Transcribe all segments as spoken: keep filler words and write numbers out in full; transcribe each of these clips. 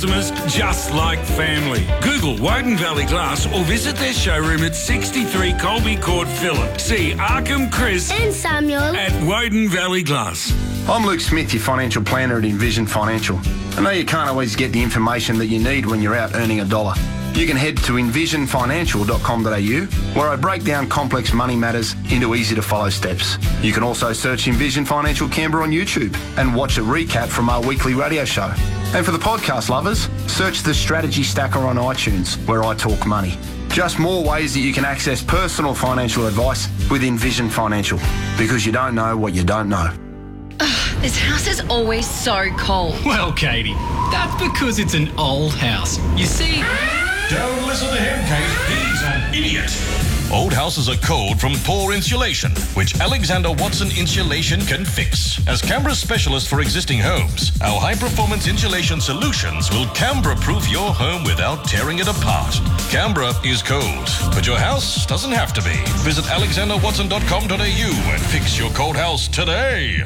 Customers just like family. Google Woden Valley Glass or visit their showroom at sixty-three Colby Court, Phillip. See Arkham, Chris and Samuel at Woden Valley Glass. I'm Luke Smith, your financial planner at Envision Financial. I know you can't always get the information that you need when you're out earning a dollar. You can head to envision financial dot com dot a u where I break down complex money matters into easy-to-follow steps. You can also search Envision Financial Canberra on YouTube and watch a recap from our weekly radio show. And for the podcast lovers, search the Strategy Stacker on iTunes where I talk money. Just more ways that you can access personal financial advice with Envision Financial, because you don't know what you don't know. Ugh, this house is always so cold. Well, Katie, that's because it's an old house. You see... Don't listen to him, Kate. He's an idiot. Old houses are cold from poor insulation, which Alexander Watson Insulation can fix. As Canberra's specialist for existing homes, our high-performance insulation solutions will Canberra-proof your home without tearing it apart. Canberra is cold, but your house doesn't have to be. Visit alexander watson dot com dot a u and fix your cold house today.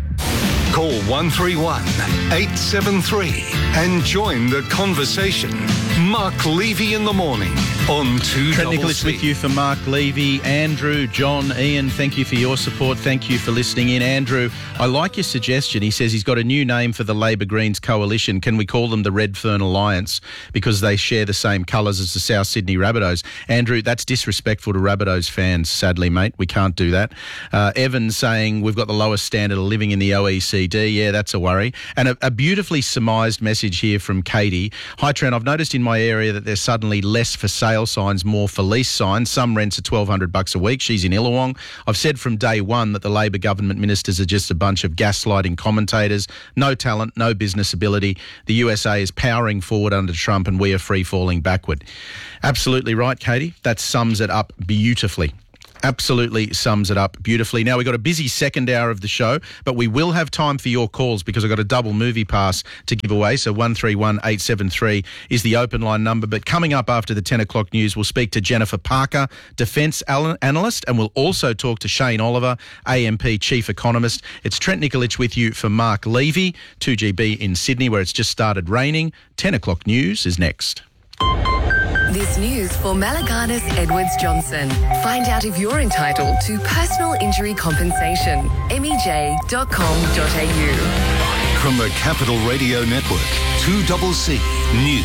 Call one three one, eight seven three and join the conversation. Mark Levy in the morning on two Trent Nicholas with you for Mark Levy. Andrew, John, Ian, thank you for your support. Thank you for listening in. Andrew, I like your suggestion. He says he's got a new name for the Labor Greens coalition. Can we call them the Redfern Alliance because they share the same colours as the South Sydney Rabbitohs? Andrew, that's disrespectful to Rabbitohs fans, sadly, mate. We can't do that. Uh, Evan saying we've got the lowest standard of living in the O E C D. Yeah, that's a worry. And a, a beautifully surmised message here from Katie. Hi, Trent, I've noticed in my area that there's suddenly less for sale signs, more for lease signs. Some rents are twelve hundred bucks a week. She's in Illawong. I've said from day one that the Labor government ministers are just a bunch of gaslighting commentators. No talent, no business ability. The U S A is powering forward under Trump and we are free falling backward. Absolutely right, Katie. That sums it up beautifully. Absolutely sums it up beautifully. Now, we've got a busy second hour of the show, but we will have time for your calls because I've got a double movie pass to give away. So one three one, eight seven three is the open line number. But coming up after the ten o'clock news, we'll speak to Jennifer Parker, Defence Analyst, and we'll also talk to Shane Oliver, A M P Chief Economist. It's Trent Nicholich with you for Mark Levy, two G B in Sydney, where it's just started raining. ten o'clock news is next. This news for Malaganas Edwards Johnson. Find out if you're entitled to personal injury compensation. M E J dot com dot a u. From the Capital Radio Network, two C C News.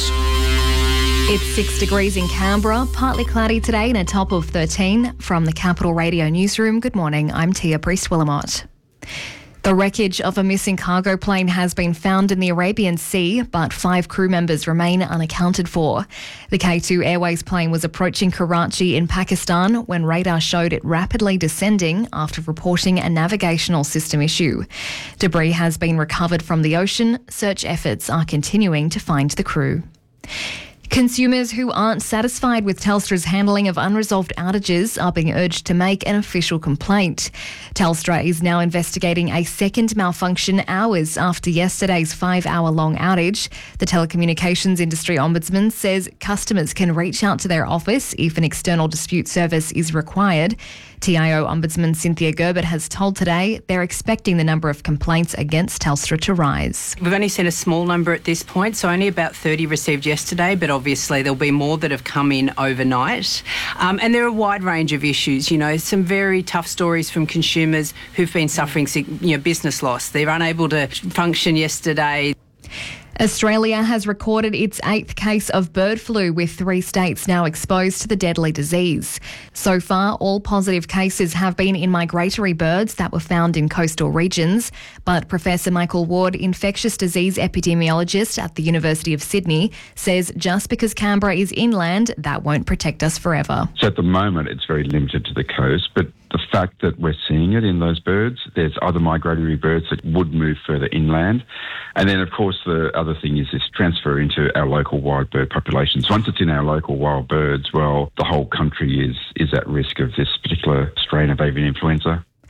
It's six degrees in Canberra, partly cloudy today and a top of thirteen. From the Capital Radio Newsroom, good morning, I'm Tia Priest-Willamot. The wreckage of a missing cargo plane has been found in the Arabian Sea, but five crew members remain unaccounted for. The K two Airways plane was approaching Karachi in Pakistan when radar showed it rapidly descending after reporting a navigational system issue. Debris has been recovered from the ocean. Search efforts are continuing to find the crew. Consumers who aren't satisfied with Telstra's handling of unresolved outages are being urged to make an official complaint. Telstra is now investigating a second malfunction hours after yesterday's five-hour-long outage. The Telecommunications Industry Ombudsman says customers can reach out to their office if an external dispute service is required. T I O Ombudsman Cynthia Gerbert has told Today they're expecting the number of complaints against Telstra to rise. We've only seen a small number at this point, so only about thirty received yesterday, but obviously there'll be more that have come in overnight. Um, and there are a wide range of issues, you know, some very tough stories from consumers who've been suffering, you know, business loss. They're unable to function yesterday. Australia has recorded its eighth case of bird flu, with three states now exposed to the deadly disease. So far, all positive cases have been in migratory birds that were found in coastal regions. But Professor Michael Ward, infectious disease epidemiologist at the University of Sydney, says just because Canberra is inland, that won't protect us forever. So at the moment, it's very limited to the coast, but the fact that we're seeing it in those birds, there's other migratory birds that would move further inland. And then, of course, the other thing is this transfer into our local wild bird populations. Once it's in our local wild birds, well, the whole country is, is at risk of this particular strain of avian influenza.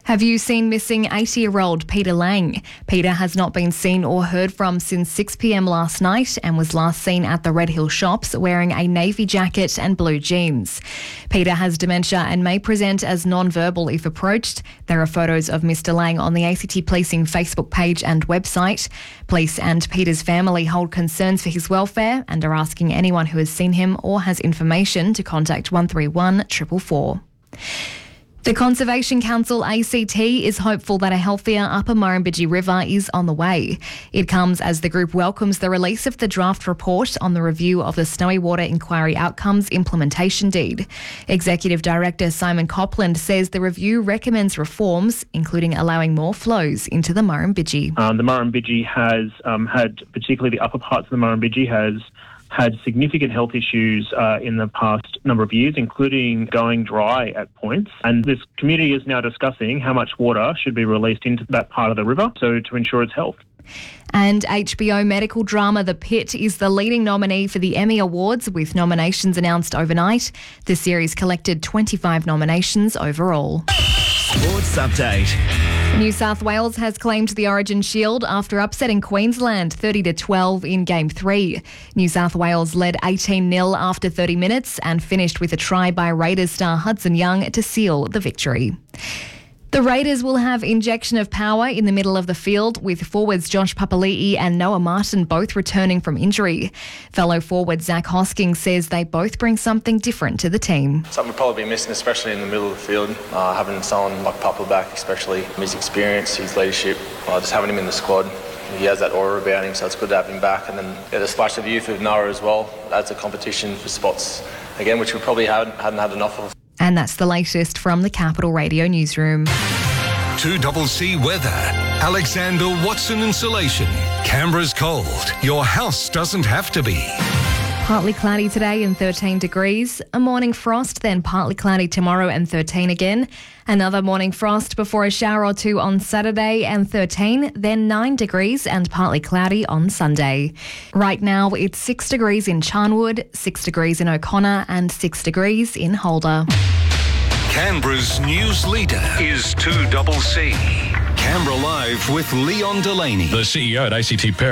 Have you seen missing eighty-year-old Peter Lang? Peter has not been seen or heard from since six p.m. last night and was last seen at the Red Hill Shops wearing a navy jacket and blue jeans. Peter has dementia and may present as non-verbal if approached. There are photos of Mister Lang on the A C T Policing Facebook page and website. Police and Peter's family hold concerns for his welfare and are asking anyone who has seen him or has information to contact one three one four four four. The Conservation Council A C T is hopeful that a healthier Upper Murrumbidgee River is on the way. It comes as the group welcomes the release of the draft report on the review of the Snowy Water Inquiry Outcomes Implementation Deed. Executive Director Simon Copland says the review recommends reforms, including allowing more flows into the Murrumbidgee. Um, the Murrumbidgee has um, had, particularly the upper parts of the Murrumbidgee, has had significant health issues uh, in the past number of years, including going dry at points. And this community is now discussing how much water should be released into that part of the river, so to ensure its health. And H B O medical drama The Pit is the leading nominee for the Emmy Awards, with nominations announced overnight. The series collected twenty-five nominations overall. Sports Update. New South Wales has claimed the Origin Shield after upsetting Queensland thirty to twelve in Game three. New South Wales led eighteen nil after thirty minutes and finished with a try by Raiders star Hudson Young to seal the victory. The Raiders will have injection of power in the middle of the field, with forwards Josh Papali'i and Noah Martin both returning from injury. Fellow forward Zach Hosking says they both bring something different to the team. Something we'll probably be missing, especially in the middle of the field. Uh, having someone like Papa back, especially his experience, his leadership, uh, just having him in the squad. He has that aura about him, so it's good to have him back. And then yeah, the splash of youth with Noah as well. That's a competition for spots, again, which we probably hadn't, hadn't had enough of. And that's the latest from the Capital Radio Newsroom. two C C weather. Alexander Watson Insulation. Canberra's cold. Your house doesn't have to be. Partly cloudy today and thirteen degrees. A morning frost, then partly cloudy tomorrow and thirteen again. Another morning frost before a shower or two on Saturday and thirteen, then nine degrees and partly cloudy on Sunday. Right now it's six degrees in Charnwood, six degrees in O'Connor and six degrees in Holder. Canberra's news leader is two C C. Canberra Live with Leon Delaney. The C E O at A C T